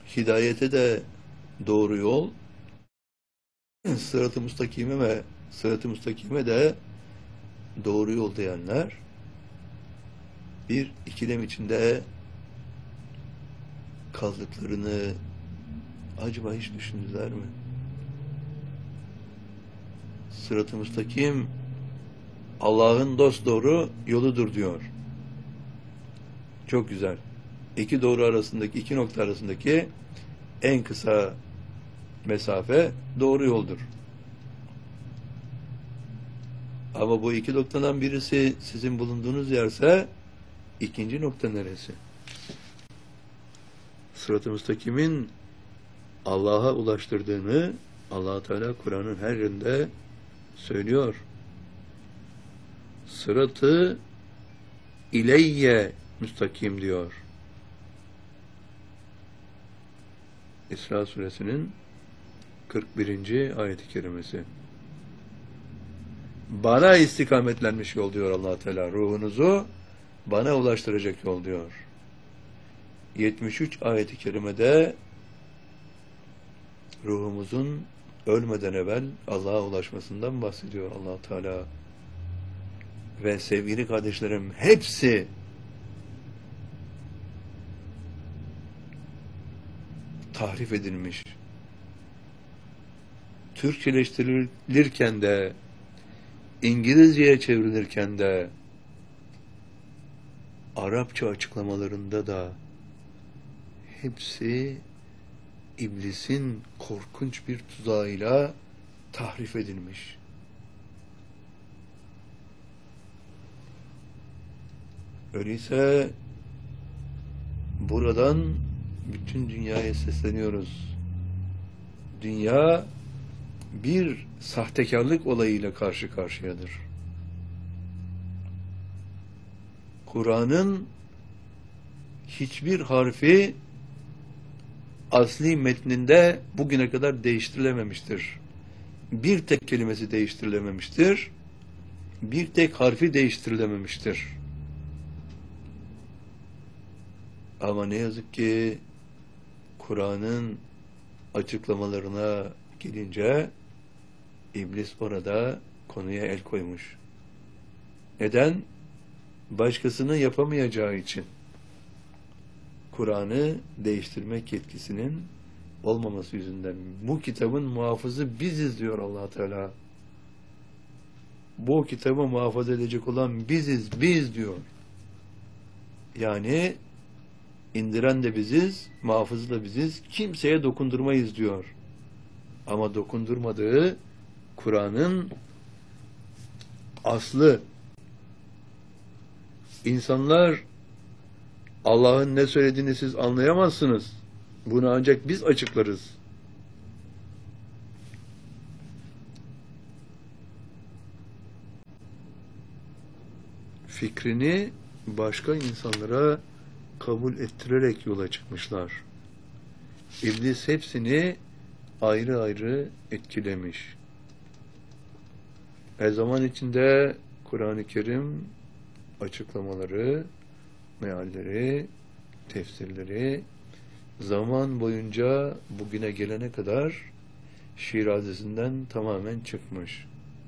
hidayete de doğru yol, sırat-ı müstakime ve sırat-ı müstakime de doğru yol diyenler bir ikilem içinde kaldıklarını acaba hiç düşündüler mi? Sırat-ı müstakim Allah'ın dosdoğru yoludur diyor. Çok güzel. İki doğru arasındaki, iki nokta arasındaki en kısa mesafe doğru yoldur. Ama bu iki noktadan birisi sizin bulunduğunuz yerse ikinci nokta neresi? Sırat-ı müstakimin Allah'a ulaştırdığını Allah Teala Kur'an'ın her yerinde söylüyor. Sıratı ileyye müstakim diyor. İsra suresinin 41. ayet-i kerimesi. Bana istikametlenmiş yol diyor Allah Teala. Ruhunuzu bana ulaştıracak yol diyor. 73 ayet-i kerimede ruhumuzun ölmeden evvel Allah'a ulaşmasından bahsediyor Allah Teala. Ve sevgili kardeşlerim, hepsi tahrif edilmiş. Türkçeleştirilirken de, İngilizceye çevrilirken de, Arapça açıklamalarında da hepsi iblisin korkunç bir tuzağıyla tahrif edilmiş. Öyleyse buradan bütün dünyaya sesleniyoruz. Dünya bir sahtekarlık olayıyla karşı karşıyadır. Kur'an'ın hiçbir harfi asli metninde bugüne kadar değiştirilememiştir. Bir tek kelimesi değiştirilememiştir. Bir tek harfi değiştirilememiştir. Ama ne yazık ki Kur'an'ın açıklamalarına gelince İblis orada konuya el koymuş. Neden? Başkasının yapamayacağı için. Kur'an'ı değiştirmek yetkisinin olmaması yüzünden. Bu kitabın muhafızı biziz diyor Allah Teala. Bu kitabı muhafaza edecek olan biziz, biz diyor. Yani indiren de biziz, muhafızı da biziz, kimseye dokundurmayız diyor. Ama dokundurmadığı Kur'an'ın aslı. İnsanlar Allah'ın ne söylediğini siz anlayamazsınız. Bunu ancak biz açıklarız. Fikrini başka insanlara kabul ettirerek yola çıkmışlar. İblis hepsini ayrı ayrı etkilemiş. Zaman içinde Kur'an-ı Kerim açıklamaları, mealleri, tefsirleri zaman boyunca bugüne gelene kadar Şirazesinden tamamen çıkmış.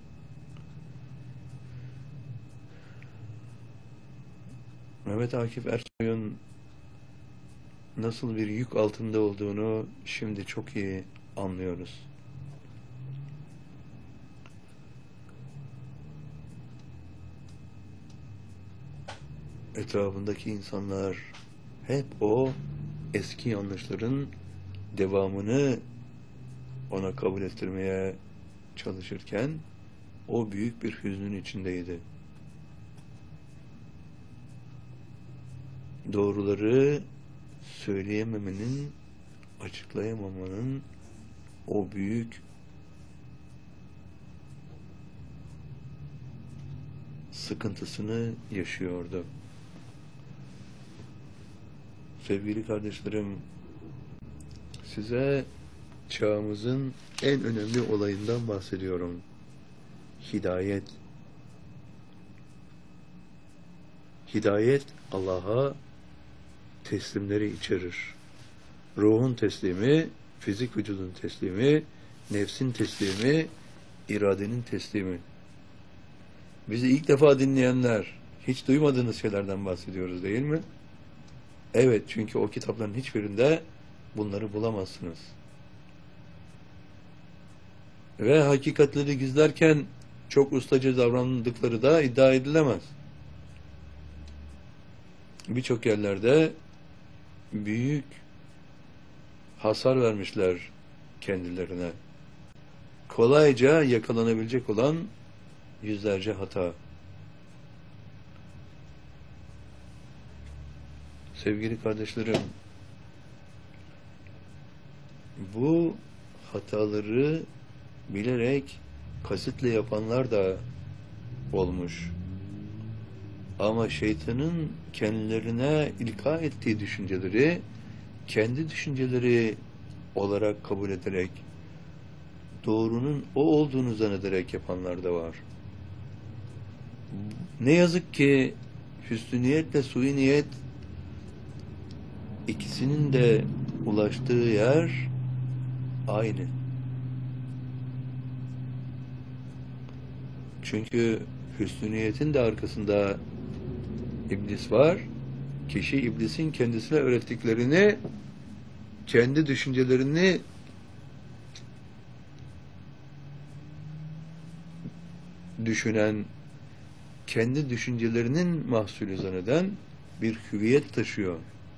Mehmet Akif Ersoy'un nasıl bir yük altında olduğunu şimdi çok iyi anlıyoruz. Etrafındaki insanlar hep o eski yanlışların devamını ona kabul ettirmeye çalışırken o büyük bir hüznün içindeydi. Doğruları söyleyememenin, açıklayamamanın o büyük sıkıntısını yaşıyordu. Sevgili kardeşlerim, size çağımızın en önemli olayından bahsediyorum. Hidayet. Hidayet Allah'a teslimleri içerir. ruhun teslimi, fizik vücudun teslimi, nefsin teslimi, iradenin teslimi. Bizi ilk defa dinleyenler, hiç duymadığınız şeylerden bahsediyoruz değil mi? Evet, çünkü o kitapların hiçbirinde bunları bulamazsınız. Ve hakikatleri gizlerken çok ustaca davrandıkları da iddia edilemez. Birçok yerlerde büyük hasar vermişler kendilerine. Kolayca yakalanabilecek olan yüzlerce hata. Sevgili kardeşlerim, bu hataları bilerek, kasitle yapanlar da olmuş. Ama şeytanın kendilerine ilka ettiği düşünceleri kendi düşünceleri olarak kabul ederek, doğrunun o olduğunu zannederek yapanlar da var. Ne yazık ki hüsnü niyetle sui niyet ikisinin de ulaştığı yer aynı. Çünkü hüsnü niyetin de arkasında iblis var. Kişi iblisin kendisine öğrettiklerini, kendi düşüncelerini düşünen, kendi düşüncelerinin mahsulü zanneden bir hüviyet taşıyor.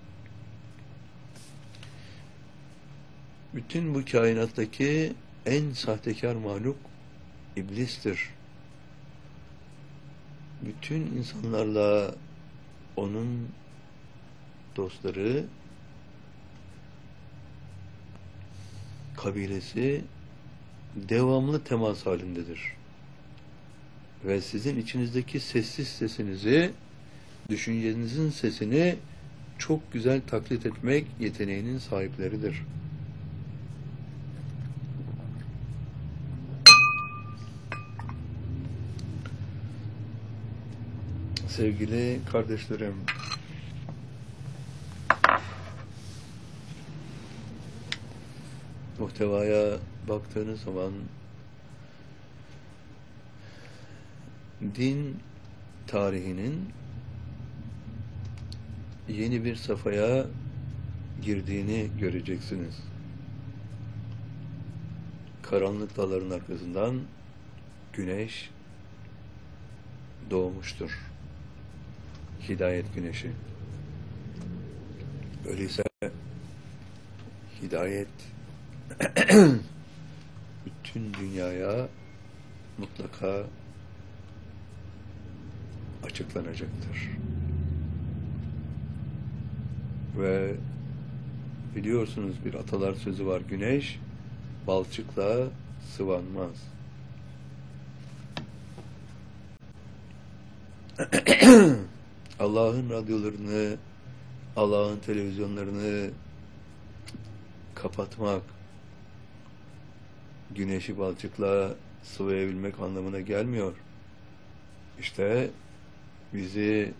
Bütün bu kainattaki en sahtekar mahluk iblistir. Bütün insanlarla onun dostları, kabilesi devamlı temas halindedir. Ve sizin içinizdeki sessiz sesinizi, düşüncenizin sesini çok güzel taklit etmek yeteneğinin sahipleridir. Sevgili kardeşlerim, muhtevaya baktığınız zaman din tarihinin yeni bir safhaya girdiğini göreceksiniz. Karanlık dağların arkasından güneş doğmuştur. Hidayet güneşi. Öyleyse hidayet bütün dünyaya mutlaka açıklanacaktır. Ve biliyorsunuz bir atalar sözü var. Güneş balçıkla sıvanmaz. Allah'ın radyolarını, Allah'ın televizyonlarını kapatmak, güneşi balçıkla sıvayabilmek anlamına gelmiyor. İşte bizi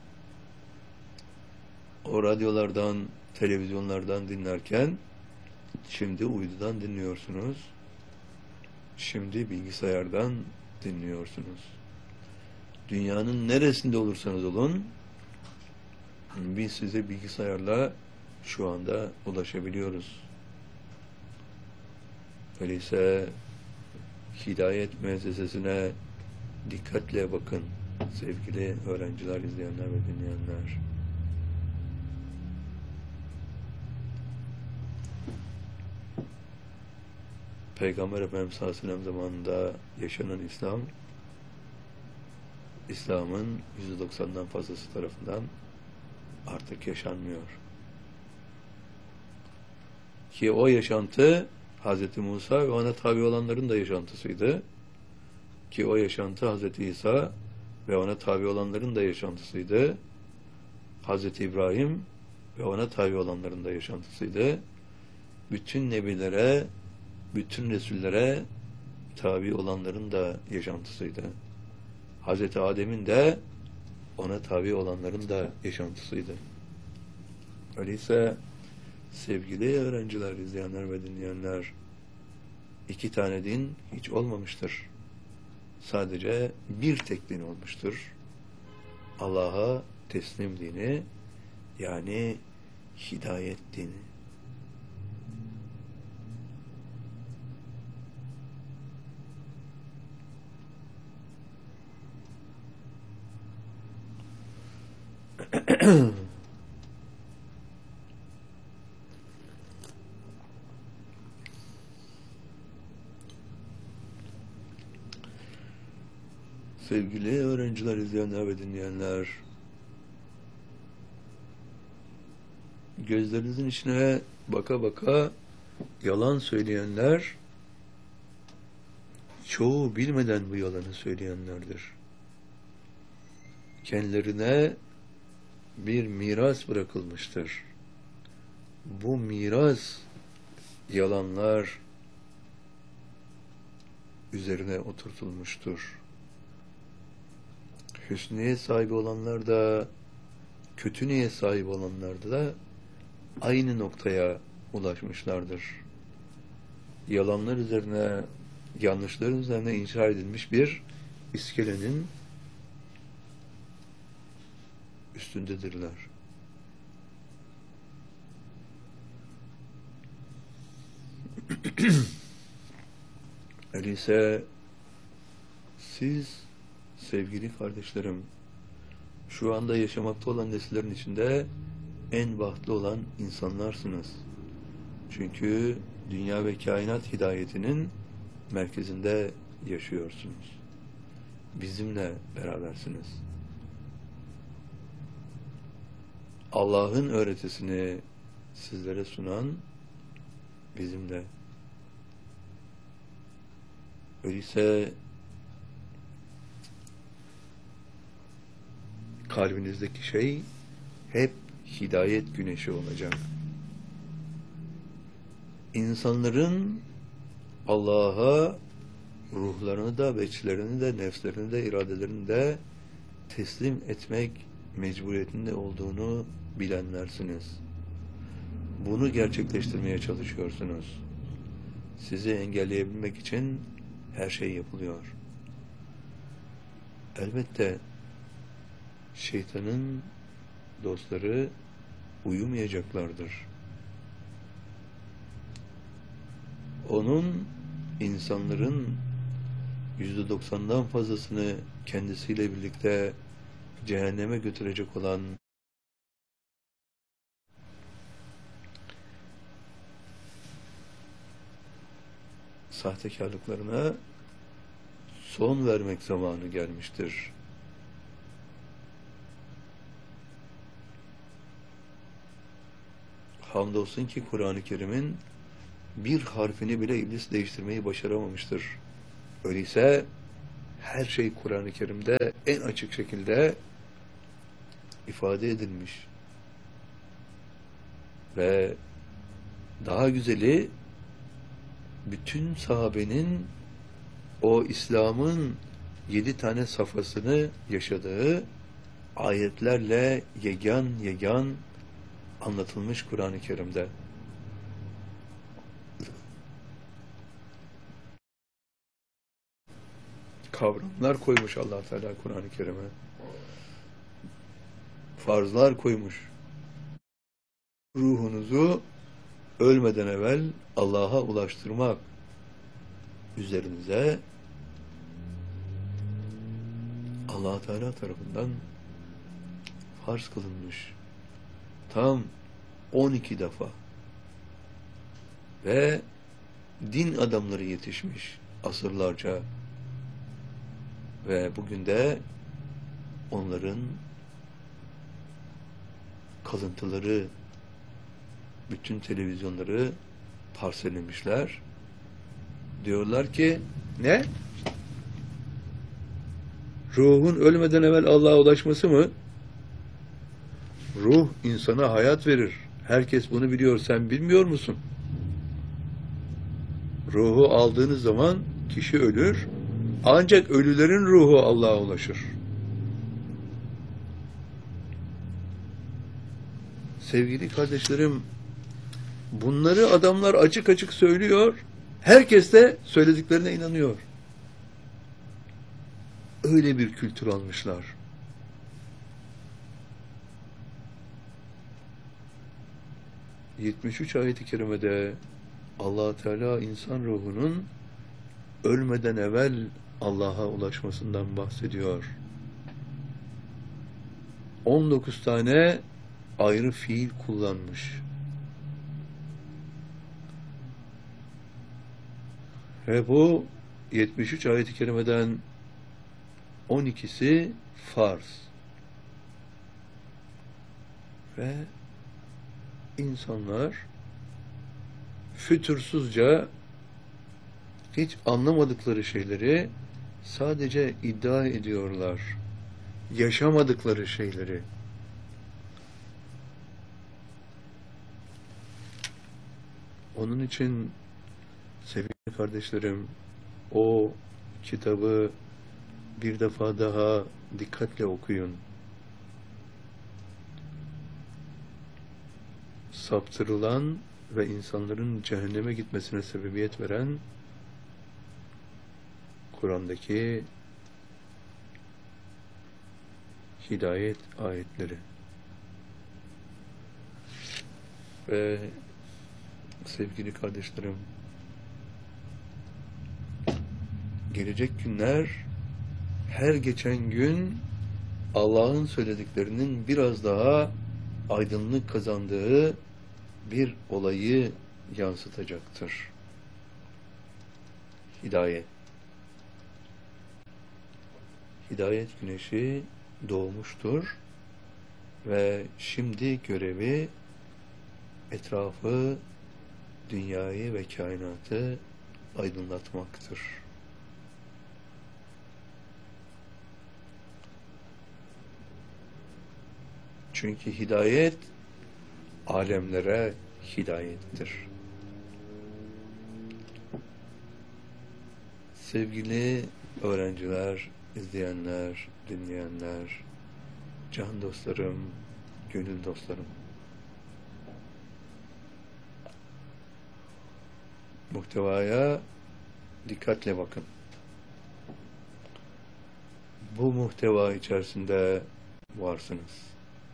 o radyolardan, televizyonlardan dinlerken şimdi uydudan dinliyorsunuz. Şimdi bilgisayardan dinliyorsunuz. Dünyanın neresinde olursanız olun, biz size bilgisayarla şu anda ulaşabiliyoruz. Öyleyse hidayet müessesesine dikkatle bakın sevgili öğrenciler, izleyenler ve dinleyenler. Peygamber Efendimiz sallallahu aleyhi ve sellem zamanında yaşanan İslam'ın %90'dan fazlası tarafından artık yaşanmıyor. Ki o yaşantı Hz. Musa ve ona tabi olanların da yaşantısıydı. Ki o yaşantı Hz. İsa ve ona tabi olanların da yaşantısıydı. Hz. İbrahim ve ona tabi olanların da yaşantısıydı. Bütün nebilere, bütün resullere tabi olanların da yaşantısıydı. Hz. Adem'in de ona tabi olanların da yaşantısıydı. Öyleyse Sevgili öğrenciler, izleyenler ve dinleyenler, iki tane din hiç olmamıştır. Sadece bir tek din olmuştur. Allah'a teslim dini, yani hidayet dini. Sevgili öğrenciler, izleyenler ve dinleyenler, gözlerinizin içine baka baka yalan söyleyenler, çoğu bilmeden bu yalanı söyleyenlerdir. Kendilerine bir miras bırakılmıştır. Bu miras yalanlar üzerine oturtulmuştur. Hüsnü niyet sahibi olanlar da, kötü niyet sahibi olanlar da aynı noktaya ulaşmışlardır. Yalanlar üzerine, yanlışların üzerine inşa edilmiş bir iskelenin üstündedirler. Öyleyse siz, sevgili kardeşlerim, şu anda yaşamakta olan nesillerin içinde en bahtlı olan insanlarsınız. Çünkü dünya ve kainat hidayetinin merkezinde yaşıyorsunuz. Bizimle berabersiniz. Allah'ın öğretisini sizlere sunan bizimle. Öyleyse kalbinizdeki şey hep hidayet güneşi olacak. İnsanların Allah'a ruhlarını da, veçlerini de, nefslerini de, iradelerini de teslim etmek mecburiyetinde olduğunu bilenlersiniz. Bunu gerçekleştirmeye çalışıyorsunuz. Sizi engelleyebilmek için her şey yapılıyor. Elbette şeytanın dostları uyumayacaklardır. Onun insanların %90'dan fazlasını kendisiyle birlikte cehenneme götürecek olan sahtekarlıklarına son vermek zamanı gelmiştir. Hamdolsun ki Kur'an-ı Kerim'in bir harfini bile iblis değiştirmeyi başaramamıştır. Öyleyse her şey Kur'an-ı Kerim'de en açık şekilde ifade edilmiş. Ve daha güzeli, bütün sahabenin o İslam'ın 7 tane safhasını yaşadığı ayetlerle yegan anlatılmış Kur'an-ı Kerim'de. Kavramlar koymuş Allah Teala Kur'an-ı Kerim'e. Farzlar koymuş. Ruhunuzu ölmeden evvel Allah'a ulaştırmak üzerinize Allah Teala tarafından farz kılınmış. Tam 12 defa. Ve din adamları yetişmiş asırlarca. Ve bugün de onların kalıntıları, bütün televizyonları parsellemişler. Diyorlar ki, ne? Ruhun ölmeden evvel Allah'a ulaşması mı? Ruh insana hayat verir. Herkes bunu biliyor. Sen bilmiyor musun? Ruhu aldığınız zaman kişi ölür. Ancak ölülerin ruhu Allah'a ulaşır. Sevgili kardeşlerim, Bunları adamlar açık açık söylüyor. Herkes de söylediklerine inanıyor. Öyle bir kültür almışlar. ...73 ayet-i kerimede Allah Teala insan ruhunun ölmeden evvel Allah'a ulaşmasından bahsediyor. 19 tane ayrı fiil kullanmış. Ve bu 73 ayet-i kerimeden 12'si farz. Ve insanlar fütursuzca hiç anlamadıkları şeyleri sadece iddia ediyorlar. Yaşamadıkları şeyleri. Onun için sevgili kardeşlerim, o kitabı bir defa daha dikkatle okuyun. Saptırılan ve insanların cehenneme gitmesine sebebiyet veren Kur'an'daki hidayet ayetleri. Ve sevgili kardeşlerim, gelecek günler her geçen gün Allah'ın söylediklerinin biraz daha aydınlık kazandığı bir olayı yansıtacaktır. Hidayet. Hidayet güneşi doğmuştur ve şimdi görevi etrafı, dünyayı ve kainatı aydınlatmaktır. Çünkü hidayet alemlere hidayettir. Sevgili öğrenciler, izleyenler, dinleyenler, can dostlarım, gönül dostlarım. Muhtevaya dikkatle bakın. Bu muhteva içerisinde varsınız.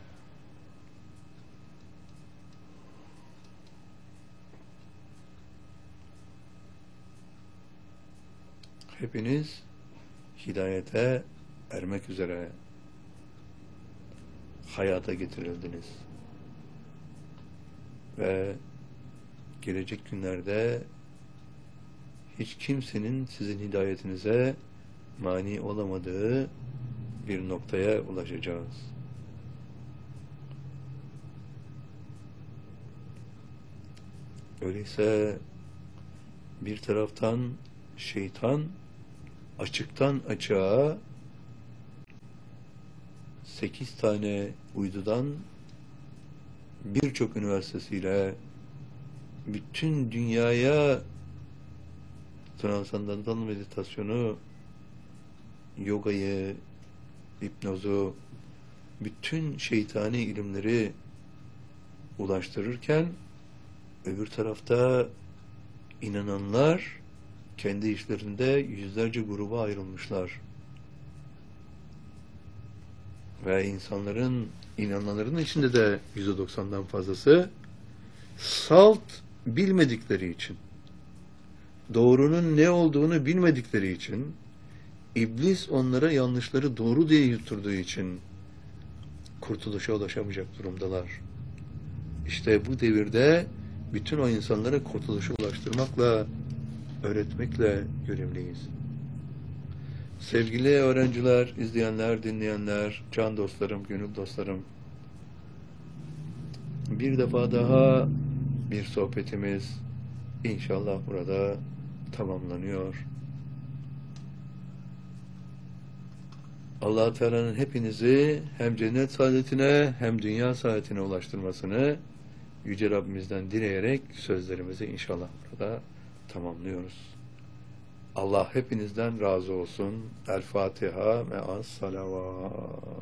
Hepiniz hidayete ermek üzere hayata getirildiniz. Ve gelecek günlerde hiç kimsenin sizin hidayetinize mani olamadığı bir noktaya ulaşacağız. Öyleyse bir taraftan şeytan açıktan açığa 8 tane uydudan birçok üniversitesiyle bütün dünyaya transandantal meditasyonu, yogayı, hipnozu, bütün şeytani ilimleri ulaştırırken öbür tarafta inananlar kendi işlerinde yüzlerce gruba ayrılmışlar. Ve insanların, inananların içinde de %90'dan fazlası salt bilmedikleri için, doğrunun ne olduğunu bilmedikleri için, iblis onlara yanlışları doğru diye yutturduğu için kurtuluşa ulaşamayacak durumdalar. İşte bu devirde bütün o insanlara kurtuluşa ulaştırmakla, öğretmekle görevliyiz. Sevgili öğrenciler, izleyenler, dinleyenler, can dostlarım, gönül dostlarım, bir defa daha bir sohbetimiz inşallah burada tamamlanıyor. Allah Teala'nın hepinizi hem cennet saadetine hem dünya saadetine ulaştırmasını Yüce Rabbimizden dileyerek sözlerimizi inşallah burada tamamlıyoruz. Allah hepinizden razı olsun. El Fatiha me'as salavat.